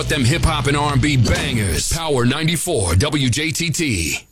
them hip hop and R&B bangers. Power 94 WJTT.